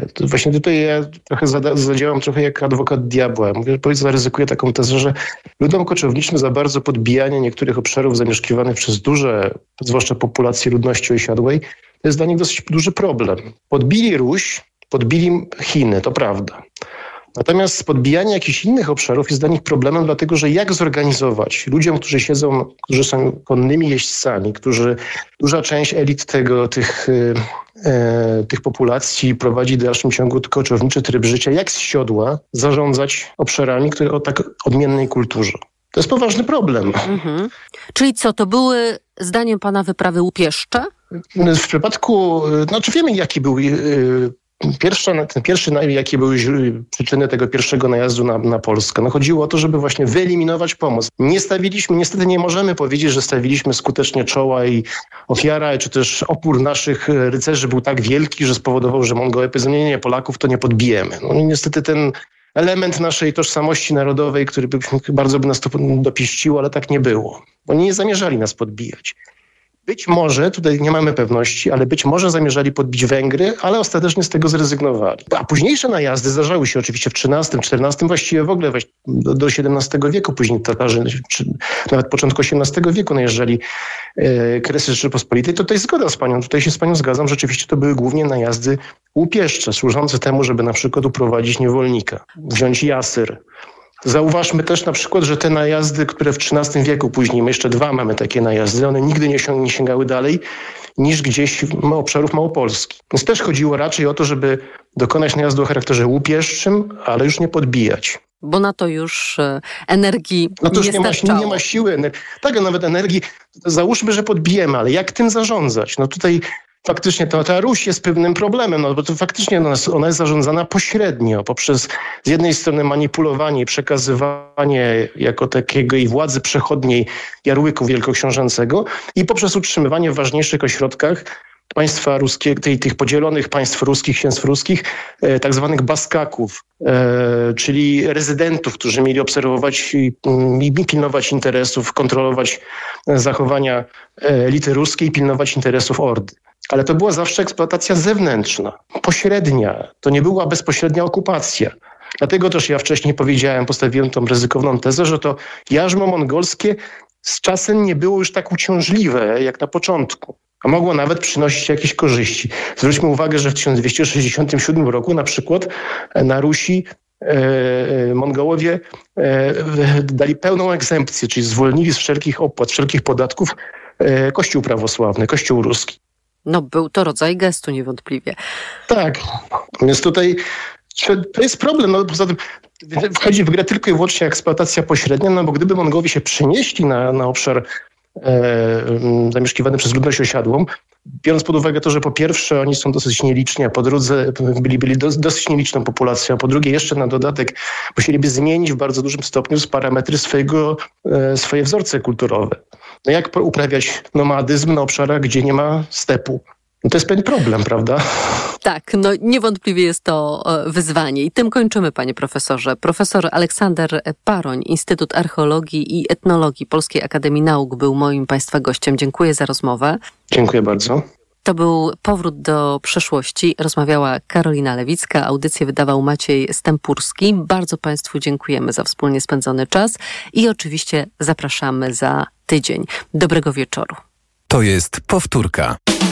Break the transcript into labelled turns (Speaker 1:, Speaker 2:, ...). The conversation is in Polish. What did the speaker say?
Speaker 1: To właśnie tutaj ja trochę zadziałam trochę jak adwokat diabła. Mówię, że zaryzykuję taką tezę, że ludom koczowniczym za bardzo podbijanie niektórych obszarów zamieszkiwanych przez duże, zwłaszcza populacje ludności osiadłej, to jest dla nich dosyć duży problem. Podbili Ruś, podbili Chiny, to prawda. Natomiast podbijanie jakichś innych obszarów jest dla nich problemem, dlatego że jak zorganizować ludziom, którzy są konnymi jeźdźcami, duża część elit tych populacji prowadzi w dalszym ciągu koczowniczy tryb życia, jak z siodła zarządzać obszarami, które o tak odmiennej kulturze. To jest poważny problem. Mhm.
Speaker 2: Czyli co, to były zdaniem pana wyprawy łupieszcze?
Speaker 1: W przypadku, wiemy jaki był jakie były przyczyny tego pierwszego najazdu na Polskę. Chodziło o to, żeby właśnie wyeliminować pomoc. Niestety nie możemy powiedzieć, że stawiliśmy skutecznie czoła i ofiara, czy też opór naszych rycerzy był tak wielki, że spowodował, że Mongołowie powiedzą, nie, Polaków to nie podbijemy. Niestety ten element naszej tożsamości narodowej, który bardzo by nas to dopieściło, ale tak nie było. Oni nie zamierzali nas podbijać. Być może, tutaj nie mamy pewności, ale być może zamierzali podbić Węgry, ale ostatecznie z tego zrezygnowali. A późniejsze najazdy zdarzały się oczywiście w XIII, XIV, właściwie w ogóle do XVII wieku. Później Tatarzy, czy nawet początku XVIII wieku najeżdżali Kresy Rzeczypospolitej. To tutaj zgoda z panią, tutaj się z panią zgadzam. Rzeczywiście to były głównie najazdy łupieszcze, służące temu, żeby na przykład uprowadzić niewolnika, wziąć jasyr. Zauważmy też na przykład, że te najazdy, które w XIII wieku później, my jeszcze dwa mamy takie najazdy, one nigdy nie sięgały dalej niż gdzieś obszarów Małopolski. Więc też chodziło raczej o to, żeby dokonać najazdu o charakterze łupieszczym, ale już nie podbijać.
Speaker 2: Bo na to już energii
Speaker 1: no to już
Speaker 2: starczało.
Speaker 1: Nie ma siły. Tak, a nawet energii. Załóżmy, że podbijemy, ale jak tym zarządzać? Tutaj faktycznie ta Ruś jest pewnym problemem, bo to faktycznie ona jest zarządzana pośrednio poprzez z jednej strony manipulowanie i przekazywanie jako takiej władzy przechodniej Jarłyku Wielkoksiążęcego i poprzez utrzymywanie w ważniejszych ośrodkach państwa ruskiego, tych podzielonych państw ruskich, księstw ruskich, tak zwanych baskaków, czyli rezydentów, którzy mieli obserwować i pilnować interesów, kontrolować zachowania elity ruskiej, pilnować interesów Ordy. Ale to była zawsze eksploatacja zewnętrzna, pośrednia. To nie była bezpośrednia okupacja. Dlatego też ja wcześniej postawiłem tą ryzykowną tezę, że to jarzmo mongolskie z czasem nie było już tak uciążliwe jak na początku, a mogło nawet przynosić jakieś korzyści. Zwróćmy uwagę, że w 1267 roku na przykład na Rusi Mongołowie dali pełną egzempcję, czyli zwolnili z wszelkich opłat, wszelkich podatków Kościół prawosławny, Kościół ruski.
Speaker 2: Był to rodzaj gestu niewątpliwie.
Speaker 1: Tak, więc tutaj to jest problem. Poza tym wchodzi w grę tylko i wyłącznie eksploatacja pośrednia, bo gdyby Mongołowie się przenieśli na obszar zamieszkiwany przez ludność osiadłą, biorąc pod uwagę to, że po pierwsze oni są dosyć nieliczni, a po drugie byli dosyć nieliczną populacją, a po drugie jeszcze na dodatek musieliby zmienić w bardzo dużym stopniu parametry swoje wzorce kulturowe. Jak uprawiać nomadyzm na obszarach, gdzie nie ma stepu? To jest pewien problem, prawda?
Speaker 2: Tak, niewątpliwie jest to wyzwanie. I tym kończymy, panie profesorze. Profesor Aleksander Paroń, Instytut Archeologii i Etnologii Polskiej Akademii Nauk był moim państwa gościem. Dziękuję za rozmowę.
Speaker 1: Dziękuję bardzo.
Speaker 2: To był Powrót do przeszłości. Rozmawiała Karolina Lewicka. Audycję wydawał Maciej Stępurski. Bardzo państwu dziękujemy za wspólnie spędzony czas i oczywiście zapraszamy za tydzień. Dobrego wieczoru.
Speaker 3: To jest powtórka.